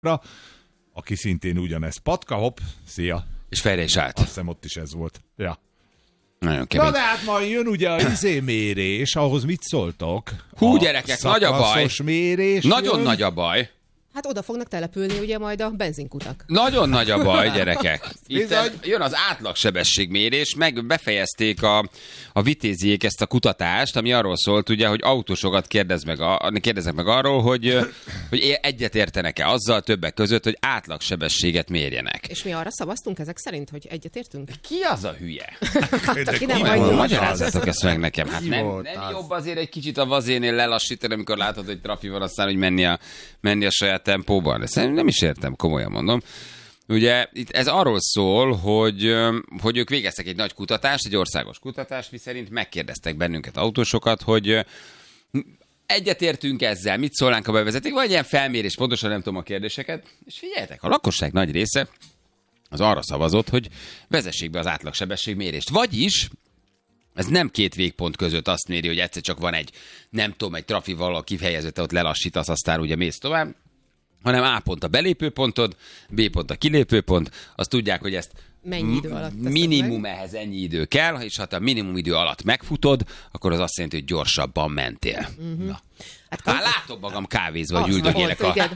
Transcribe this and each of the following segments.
aki szintén ugyanez. Patka, hopp, szia. És fejre is állt. Azt hiszem ott is ez volt. Ja. Nagyon kemény. Na de hát majd jön ugye a izémérés, ahhoz mit szóltok? Hú, gyerekek, nagy a baj. Szakaszos mérés Nagyon jön. nagy a baj. Hát oda fognak települni ugye majd a benzinkutak. Nagyon nagy a baj, gyerekek. Itt jön az átlagsebességmérés, meg befejezték a vitéziék ezt a kutatást, ami arról szólt, ugye, hogy autósokat kérdeznek meg arról, hogy egyet értenek-e azzal többek között, hogy átlagsebességet mérjenek. És mi arra szavaztunk ezek szerint, hogy egyetértünk? Ki az a hülye? Aki nem vagy Magyarázzatok ezt meg nekem. Hát nem jobb azért egy kicsit a vazénél lelassítani, amikor látod, hogy trafi van, aztán, hogy menni a saját tempóban. De szerintem nem is értem, komolyan mondom. Ugye itt ez arról szól, hogy ők végeztek egy nagy kutatást, egy országos kutatást, miszerint megkérdeztek bennünket autósokat, hogy egyetértünk ezzel, mit szólnánk a bevezeték, vagy ilyen felmérés, pontosan nem tudom a kérdéseket. És figyeljetek, a lakosság nagy része az arra szavazott, hogy vezessék be az átlagsebességmérést. Vagyis ez nem két végpont között azt méri, hogy egyszer csak van egy, nem tudom, egy trafival a kifejezőt, ott lelassítasz, aztán ugye mész tovább, hanem A pont a belépőpontod, B pont a kilépőpont, azt tudják, hogy ezt mennyi idő alatt minimum ehhez ennyi idő kell, és ha te a minimum idő alatt megfutod, akkor az azt jelenti, hogy gyorsabban mentél. Na. Hát látom magam kávézva, hogy üldögélek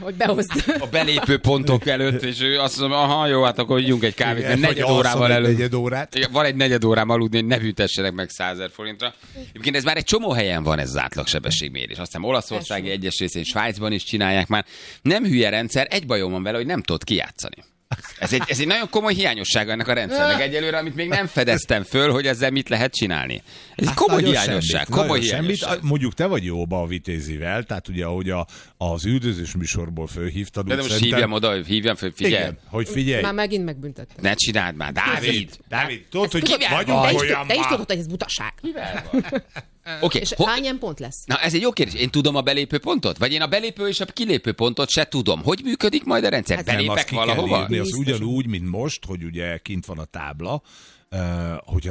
a belépő pontok előtt, és ő azt mondja, aha, jó, hát akkor ígyunk egy kávét, mert negyed órával előtt. Van egy negyed órám aludni, hogy ne büntessenek meg 100 000 forintra. Egyébként ez már egy csomó helyen van, ez az átlagsebességmérés. Azt hiszem Olaszországi egyes részén, Svájcban is csinálják már. Nem hülye rendszer, egy bajom van vele, hogy nem tudod kijátszani. Ez egy nagyon komoly hiányossága ennek a rendszernek egyelőre, amit még nem fedeztem föl, hogy ezzel mit lehet csinálni. Ez egy komoly hiányosság. Komoly hiányosság. Mondjuk te vagy jóba a vitézivel, tehát ugye ahogy az üldözős műsorból fölhívtad. De most hívjam föl, figyelj. Igen, hogy figyelj. Már megint megbüntettem. Ne csináld már, Dávid, tudod, hogy vagyunk olyan. Te is tudod, hogy ez butaság. Kivel van? Okay. És hány ilyen pont lesz? Na, ez egy jó kérdés. Én tudom a belépő pontot? Vagy én a belépő és a kilépő pontot se tudom. Hogy működik majd a rendszer? Belépek valahova? Az ugyanúgy, mint most, hogy ugye kint van a tábla, hogyha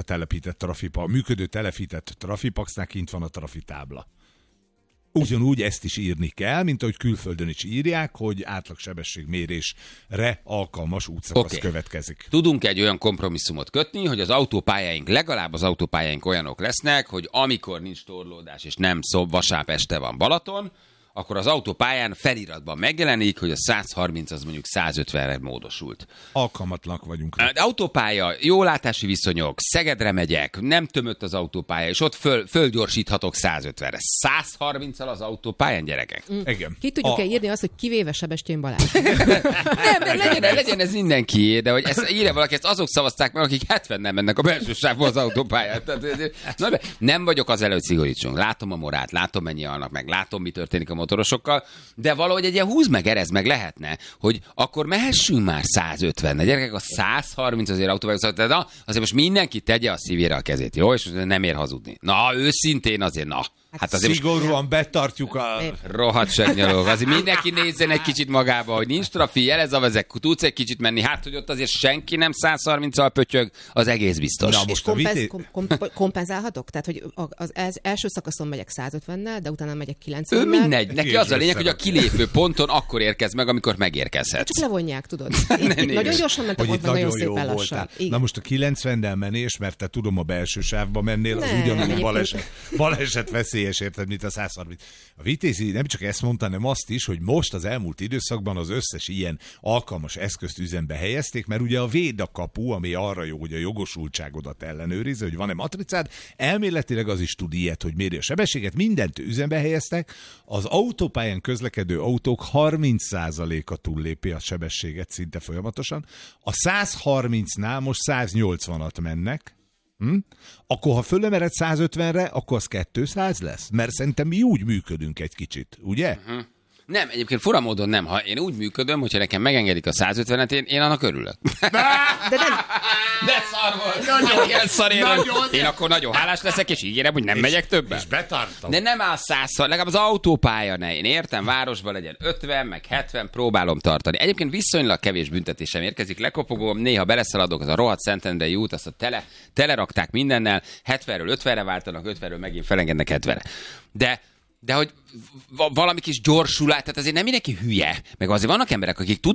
működő telepített trafipaxnál kint van a trafitábla. Ugyanúgy ezt is írni kell, mint ahogy külföldön is írják, hogy átlagsebességmérésre alkalmas útszakasz következik. Tudunk egy olyan kompromisszumot kötni, hogy az autópályáink, legalább az autópályáink olyanok lesznek, hogy amikor nincs torlódás és nem vasárnap este van Balaton, akkor az autópályán feliratban megjelenik, hogy a 130 az mondjuk 150-re módosult. Alkalmatlanak vagyunk. De autópálya, jó látási viszonyok, Szegedre megyek, nem tömött az autópálya, és ott fölgyorsíthatok 150-re. 130-al az autópályán, gyerekek? Igen. Ki tudjuk-e írni azt, hogy kivéve Sebestyén Balázs? Nem, legyen ez mindenki, de hogy ezt írja valaki, ezt azok szavazták meg, akik 70-nel mennek a belső sávból az autópályán. Nem vagyok az előtt szigorítsunk. Látom a morát, látom mennyi halnak meg, látom mi történik a motorosokkal, de valahogy egy ilyen húz meg, erez meg lehetne, hogy akkor mehessünk már 150-ne. Gyerekek, a 130 azért autópályán, de azért most mindenki tegye a szívére a kezét, jó? És nem ér hazudni. Na, őszintén azért, na. Hát azért szigorúan betartjuk a... Rohadt segnyalók. Azért mindenki nézzen egy kicsit magába, hogy nincs trafi, jelez a vezek, tudsz egy kicsit menni. Hát, hogy ott azért senki nem 130-al pötyög, az egész biztos. És kompenzálhatok? Tehát, hogy az első szakaszon megyek 150-nel, de utána megyek 90-nel. Ő mindegy. Neki az a lényeg, hogy a kilépő ponton akkor érkez meg, amikor megérkezhetsz. Csak levonják, tudod. Nagyon gyorsan mentek, ott nagyon szépen lassan. Na most a 90-nel menés, mert te tudom a belső sávba mennél, az ugyanúgy baleset veszélyes, érted, mint a 130. A Vitézi nem csak ezt mondta, hanem azt is, hogy most az elmúlt időszakban az összes ilyen alkalmas eszközt üzembe helyezték, mert ugye a védakapu, ami arra jó, hogy a jogosultságodat ellenőrizze, hogy van-e matricád, elméletileg az is tud ilyet, hogy méri a sebességet, mindent üzembe helyeztek, az autópályán közlekedő autók 30%-a túllépi a sebességet szinte folyamatosan, a 130-nál most 180-at mennek, akkor ha fölemered 150-re, akkor az 200 lesz? Mert szerintem mi úgy működünk egy kicsit, ugye? Nem, egyébként fura módon nem. Ha én úgy működöm, hogyha nekem megengedik a 150-et, én annak örülök. De nem. De szar volt. Én akkor nagyon hálás leszek, és ígérem, hogy nem megyek többet. És betartom. De nem áll 100-szor, legalább az autópálya ne. Én értem, városban legyen 50, meg 70, próbálom tartani. Egyébként viszonylag kevés büntetésem érkezik, lekopogom, néha beleszaladok, az a rohadt Szentendrei út, azt a tele rakták mindennel, 70-ről 50-re váltanak, 50-ről megint felengednek 70-re. de hogy valami kis gyorsulás, tehát azért nem mindenki hülye, meg azért vannak emberek, akik